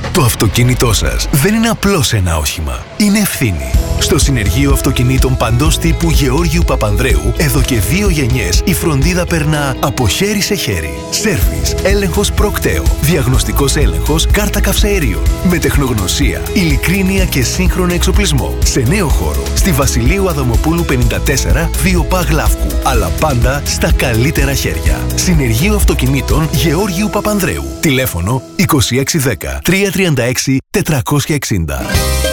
Το αυτοκίνητό σας δεν είναι απλώς ένα όχημα. Είναι ευθύνη. Στο Συνεργείο Αυτοκινήτων παντός τύπου Γεώργιου Παπανδρέου, εδώ και 2 γενιές, η φροντίδα περνά από χέρι σε χέρι. Σέρβις, έλεγχος προκτέο, διαγνωστικός έλεγχος, κάρτα καυσαερίων. Με τεχνογνωσία, ειλικρίνεια και σύγχρονο εξοπλισμό. Σε νέο χώρο, στη Βασιλείου Αδαμοπούλου 54, 2 Π Γλαύκου. Αλλά πάντα στα καλύτερα χέρια. Συνεργείο Αυτοκινήτων Γεώργιου Παπανδρέου. Τηλέφωνο 2610 336 460.